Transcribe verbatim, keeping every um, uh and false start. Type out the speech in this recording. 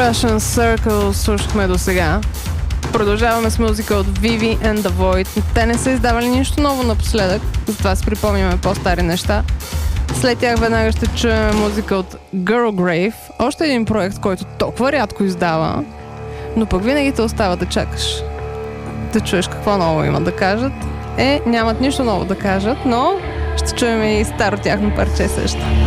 Russian Circle слушахме до сега. Продължаваме с музика от Vivi and the Void. Те не са издавали нищо ново напоследък, затова си припомняме по-стари неща. След тях веднага ще чуем музика от Girl Grave, още един проект, който толкова рядко издава, но пък винаги те остава да чакаш. Да чуеш какво ново имат да кажат. Е, нямат нищо ново да кажат, но ще чуем и старо тяхно парче също.